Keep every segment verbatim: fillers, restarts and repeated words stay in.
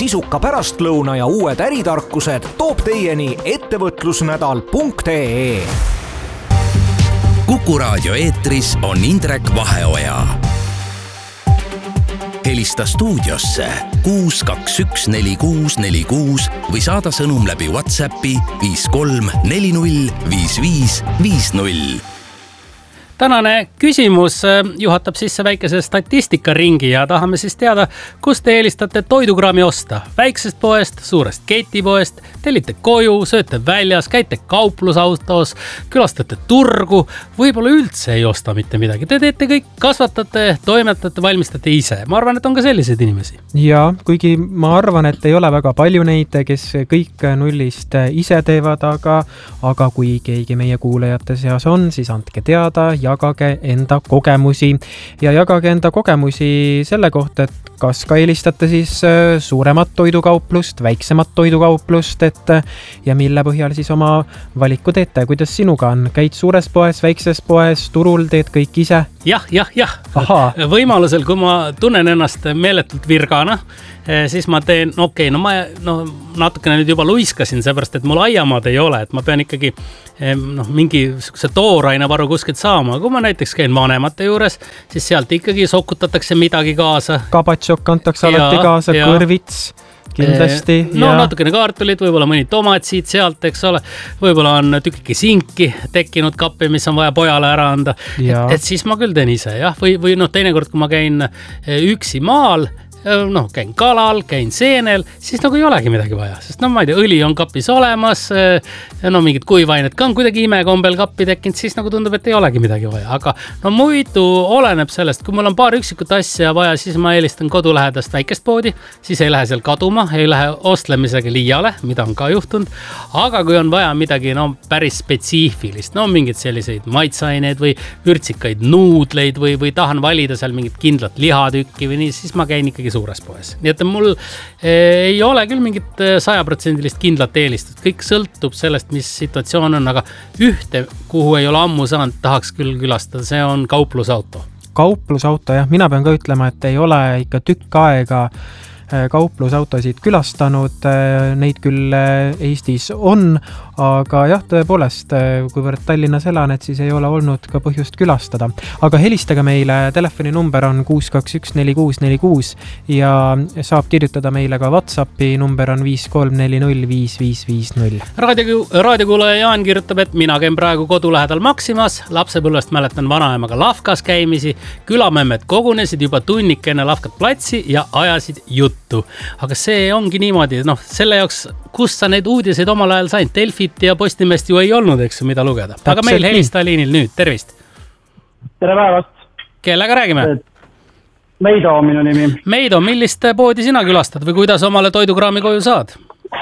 sisuka pärastlõuna ja uued äritarkused toob teieni ettevõtlusnädal punkt ee. Kuku raadio eetris on Indrek Vaheoja. Helista stuudiosse kuus kaks üks neli kuus neli kuus või saada sõnum läbi WhatsAppi viis kolm neli null viis viis viis null. Tänane küsimus juhatab sisse väikese statistikaringi ja tahame siis teada, kus te eelistate toidukraami osta. Väiksest poest, suurest ketipoest, tellite koju, sööte väljas, käite kauplusautos, külastate turgu, võib-olla üldse ei osta mitte midagi. Te teete kõik, kasvatate, toimetate, valmistate ise. Ma arvan, et on ka selliseid inimesi. Ja, kuigi ma arvan, et ei ole väga palju neid, kes kõik nullist ise teevad, aga, aga kui keegi meie kuulajate seas on, siis andke teada ja jagage enda kogemusi ja jagage enda kogemusi selle kohta, et kas ka eelistate siis suuremat toidukauplust, väiksemat toidukauplust, et ja mille põhjal siis oma valiku teete. Kuidas sinuga on? Käid suures poes, väikses poes, turul, teed kõik ise? Jah, jah, jah. Aha. Võimalusel, kui ma tunnen ennast meeletult virgana, siis ma teen, no okei, okay, no ma no, natukene nüüd juba luiskasin, seepärast, et mul aiamaad ei ole, et ma pean ikkagi no, mingi see tooraine varu kuskilt saama. Kui ma näiteks käin vanemate juures, siis sealt ikkagi sokutatakse midagi kaasa. Kabatsok antakse alati ja, kaasa, ja. Kõrvits kindlasti. No ja. Natukene kaartulid, võib-olla mõni tomatsid sealt, eks ole. Võib-olla on tükike sinki tekkinud kappi, mis on vaja pojale ära anda. Et, et siis ma küll teen ise, jah. Või, või noh, teinekord, kui ma käin üksi maal, noh, käin kalal, käin seenel, siis nagu ei olegi midagi vaja, sest no ma ei tea, õli on kapis olemas, no mingid kuivainet ka on kuidagi imekombel kappi tekkinud, siis nagu tundub, et ei olegi midagi vaja, aga no muidu oleneb sellest, kui mul on paar üksikut asja vaja, siis ma eelistan kodulähedast väikest poodi, siis ei lähe seal kaduma, ei lähe ostlemisega liiale, mida on ka juhtunud, aga kui on vaja midagi no päris spetsiifilist, no mingid selliseid maitsaineid või vürtsikaid nuudleid või, või tahan valida seal mingit kindlat lihatükki või nii, siis ma käin ikkagi suures poes. Nii et mul ei ole küll mingit sajaprotsendilist kindlat eelistust. Kõik sõltub sellest, mis situatsioon on, aga ühte, kuhu ei ole ammu saanud, tahaks küll külastada, see on kauplusauto. Kauplusauto, jah. Mina pean ka ütlema, et ei ole ikka tükk aega kauplusautosid külastanud. Neid küll Eestis on, aga jah, tõepoolest, kuivõrd Tallinnas elan, et siis ei ole olnud ka põhjust külastada. Aga helistage meile, telefoninumber on kuus kaks üks neli kuus neli kuus ja saab kirjutada meile ka WhatsAppi, number on viis kolm neli null viis viis viis null. Raadio, raadiokuulaja Jaan kirjutab, et mina käin praegu kodu lähedal Maximas, lapsepõlvest mäletan vanaemaga Lafkas käimisi, külamemmed kogunesid juba tunnik enne Lafkat platsi ja ajasid juttu. Aga see ongi niimoodi, noh, selle jaoks, kus sa neid uudiseid omal ajal sain, Delfit ja Postimest ju ei olnud, eks mida lugeda. Täpselt. Aga meil helista liinil nüüd, tervist. Tere päevast. Kellega räägime? Meido on minu nimi. Meido, millist poodi sina külastad või kuidas omale toidukraami koju saad?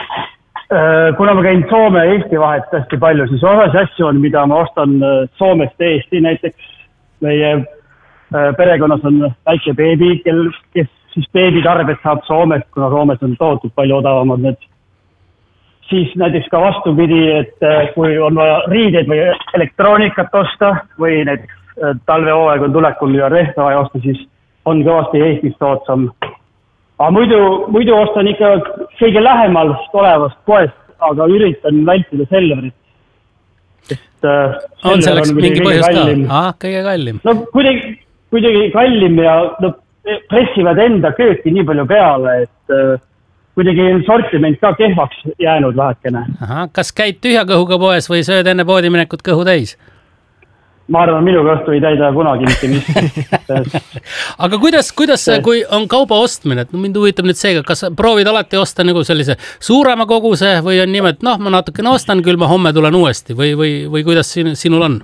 Kuna ma käin Soome ja Eesti vahet hästi palju, siis osas asju on, mida ma ostan Soomest Eesti, näiteks meie perekonnas on väike beebi, kes siis beebitarbed saab Soomest, kuna Soomes on tohutult palju odavamad need. Siis näiteks ka vastupidi, et kui on vaja riideid või elektroonikat osta või näiteks talvehooaeg on tulekul ja rehta vaja osta, siis on kõvasti Eestis soodsam. Aga muidu, muidu ostan ikka kõige lähemal olevast poest, aga üritan vältida Selverit. Sest on selleks on mingi põhjus ka? Ah, kõige kallim. No kuidagi, kuidagi kallim ja no, pressivad enda kööki nii palju peale, et uh, kuidagi sortiment ka kehvaks jäänud vähekene. Aha, kas käid tühja kõhuga poes või sööd enne poodi minekut kõhu täis? Ma arvan, minu kõhtu ei täida kunagi mitte mis. Aga kuidas, kuidas kui on kauba ostmine, et mind huvitab nüüd seega, kas proovid alati osta nagu sellise suurema koguse või on niimoodi, noh, ma natukene ostan, küll ma homme tulen uuesti või, või, või kuidas sinul on?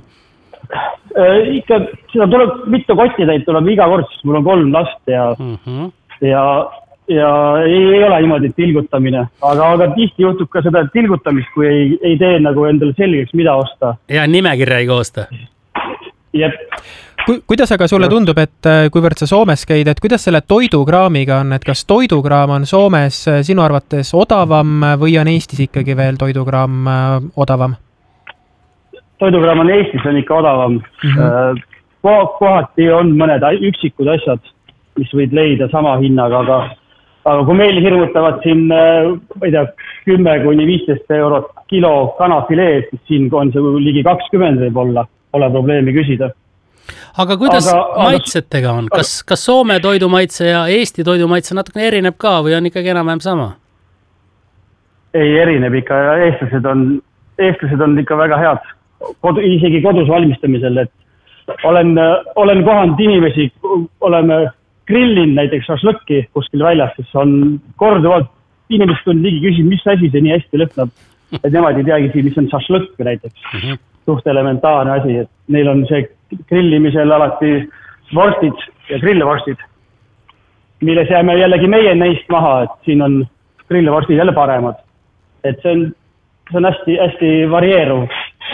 Ikka seda tuleb mitu kotitäid, tuleb iga kord, sest mul on kolm last ja, uh-huh. ja, ja ei, ei ole niimoodi tilgutamine, aga, aga tihti juhtub ka seda tilgutamist, kui ei, ei tee nagu endale selgeks, mida osta. Ja nimekirja ei koosta. Jep. Ku, kuidas aga sulle tundub, et kuivõrd sa Soomes käid, et kuidas selle toidukraamiga on, et kas toidukraam on Soomes sinu arvates odavam või on Eestis ikkagi veel toidukraam odavam? Toidukraam on Eestis on ikka odavam. Mm-hmm. Kohati on mõned üksikud asjad, mis võid leida sama hinnaga, aga, aga kui meil hirmutavad siin, ma ei tea, kümme kuni viisteist eurot kilo kanafileed, siis siin on see ligi kakskümmend võib-olla, pole probleemi küsida. Aga kuidas aga, maitsetega on? Kas, kas Soome toidumaitse ja Eesti toidumaitse natukene erineb ka või on ikkagi enam-vähem sama? Ei erineb ikka, eestlased on, eestlased on ikka väga head, Kodu, isegi kodus valmistamisel, et olen, olen kohanud inimesi, oleme grillin näiteks šašlõkki kuskil väljas, siis on korduvalt inimesed on ligi küsinud, mis asi see nii hästi lõhnab, et nemad ei teagi, mis on šašlõkk näiteks. Mm-hmm. Suht elementaarne asi, et neil on see grillimisel alati vorstid ja grillvorstid, milles jääme jällegi meie neist maha, et siin on grillvorstid jälle paremad. Et see on, see on hästi, hästi varieeruv.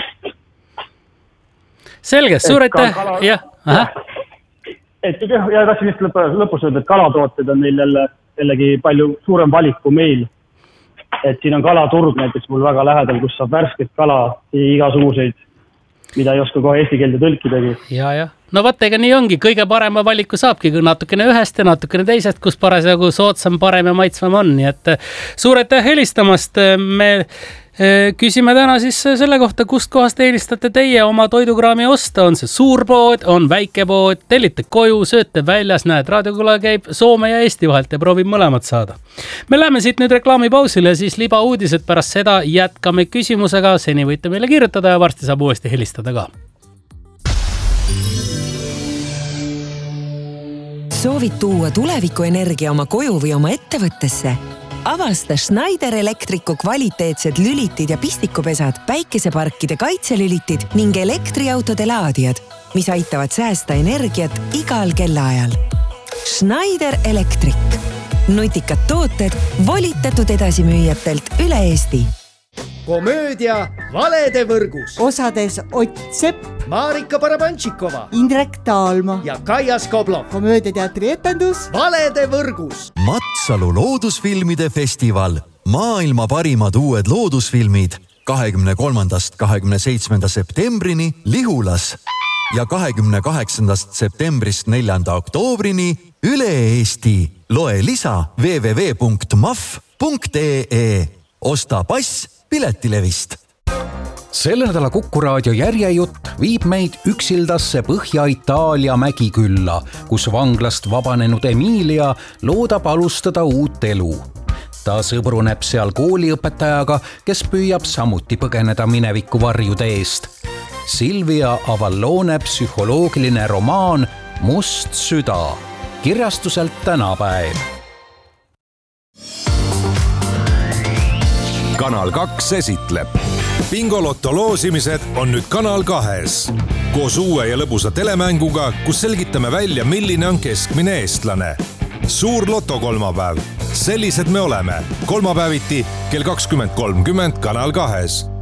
Selge, suur aitäh! Kala... jah, aha. Et ja tahtsin vist lõpus öelda, et kalatooted on meil jälle, jällegi palju suurem valik kui meil. Et siin on kalaturg näiteks mul väga lähedal, kus saab värsket kala ja igasuguseid, mida ei oska kohe eesti keelde tõlkidagi. Ja, ja. No vaata, ega nii ongi, kõige parema valiku saabki natukene ühest ja natukene teisest, kus parasjagu soodsam, parem ja maitsvam on. Nii et suur aitäh helistamast. Me küsime täna siis selle kohta, kust kohast eelistate teie oma toidukraami osta. On see suur pood, on väike pood, tellite koju, sööte väljas, näed, raadiokula käib Soome ja Eesti vahelt ja proovib mõlemad saada. Me läheme siit nüüd reklaamipausile ja siis liba uudised pärast seda jätkame küsimusega. Seni võite meile kirjutada ja varsti saab uuesti helistada ka. Soovid tuua tulevikuenergia oma koju või oma ettevõttesse? Avasta Schneider Electricu kvaliteetsed lülitid ja pistikupesad, päikeseparkide kaitselülitid ning elektriautode laadijad, mis aitavad säästa energiat igal kellaajal. Schneider Electric. Nutikad tooted volitatud edasimüüjatelt üle Eesti. Komöödia Valede võrgus. Osades Ott Sepp, Marika Barabantšikova, Indrek Taalma ja Kaia Skoblov. Komöödiateatri etendus Valede võrgus. Matsalu loodusfilmide festival. Maailma parimad uued loodusfilmid kahekümne kolmandast kahekümne seitsmenda septembrini Lihulas ja kahekümne kaheksandast septembrist neljanda oktoobrini üle Eesti. Loe lisa w w w punkt m a f punkt e e. Osta pass piletilevist. Selle nädala Kuku Raadio järjejutt viib meid üksildasse Põhja-Itaalia mägikülla, kus vanglast vabanenud Emilia loodab alustada uut elu. Ta sõbruneb seal kooliõpetajaga, kes püüab samuti põgeneda mineviku varjude eest. Silvia Avallone psühholoogiline romaan Must süda. Kirjastuselt Tänapäev. Kanal kaks esitleb. Bingolotto loosimised on nüüd Kanal kahes. Koos uue ja lõbusa telemänguga, kus selgitame välja, milline on keskmine eestlane. Suur loto kolmapäev. Sellised me oleme. Kolmapäeviti kell kakskümmend kolmkümmend Kanal kahes.